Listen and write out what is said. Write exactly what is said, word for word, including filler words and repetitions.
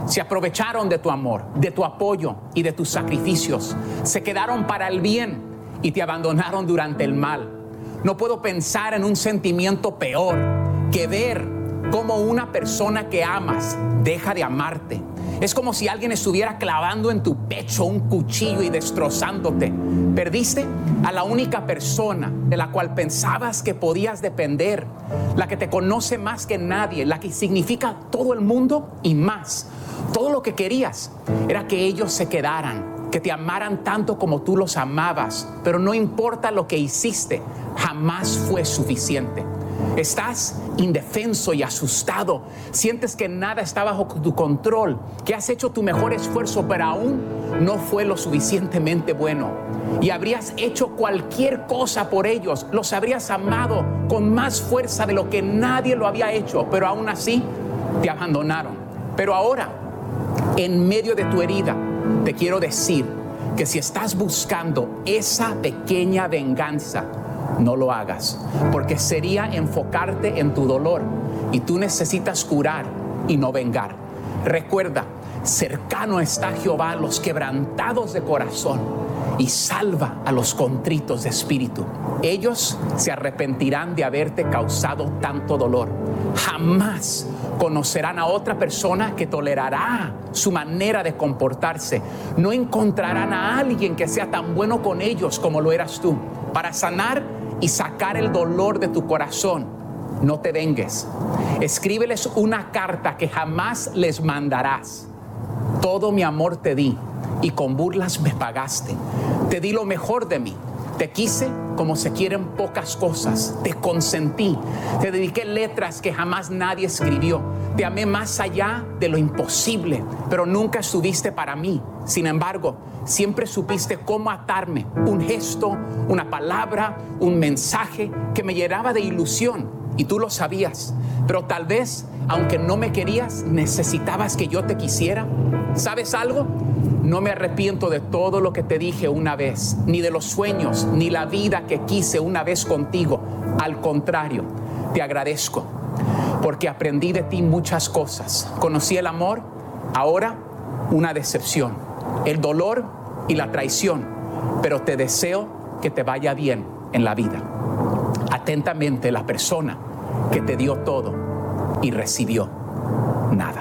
Se aprovecharon de tu amor, de tu apoyo y de tus sacrificios. Se quedaron para el bien y te abandonaron durante el mal. No puedo pensar en un sentimiento peor que ver cómo una persona que amas deja de amarte. Es como si alguien estuviera clavando en tu pecho un cuchillo y destrozándote. Perdiste a la única persona de la cual pensabas que podías depender, la que te conoce más que nadie, la que significa todo el mundo y más. Todo lo que querías era que ellos se quedaran, que te amaran tanto como tú los amabas, pero no importa lo que hiciste, jamás fue suficiente. Estás indefenso y asustado. Sientes que nada está bajo tu control, que has hecho tu mejor esfuerzo, pero aún no fue lo suficientemente bueno. Y habrías hecho cualquier cosa por ellos, los habrías amado con más fuerza de lo que nadie lo había hecho, pero aún así te abandonaron. Pero ahora, en medio de tu herida, te quiero decir que si estás buscando esa pequeña venganza, no lo hagas, porque sería enfocarte en tu dolor y tú necesitas curar y no vengar. Recuerda, cercano está Jehová a los quebrantados de corazón y salva a los contritos de espíritu. Ellos se arrepentirán de haberte causado tanto dolor. Jamás conocerán a otra persona que tolerará su manera de comportarse. No encontrarán a alguien que sea tan bueno con ellos como lo eras tú. Para sanar y sacar el dolor de tu corazón, no te vengues. Escríbeles una carta que jamás les mandarás. Todo mi amor te di y con burlas me pagaste. Te di lo mejor de mí. Te quise como se quieren pocas cosas. Te consentí. Te dediqué letras que jamás nadie escribió. Te amé más allá de lo imposible, pero nunca estuviste para mí. Sin embargo, siempre supiste cómo atarme. Un gesto, una palabra, un mensaje que me llenaba de ilusión. Y tú lo sabías. Pero tal vez, aunque no me querías, necesitabas que yo te quisiera. ¿Sabes algo? No me arrepiento de todo lo que te dije una vez, ni de los sueños, ni la vida que quise una vez contigo. Al contrario, te agradezco, porque aprendí de ti muchas cosas. Conocí el amor, ahora una decepción, el dolor y la traición, pero te deseo que te vaya bien en la vida. Atentamente, la persona que te dio todo y recibió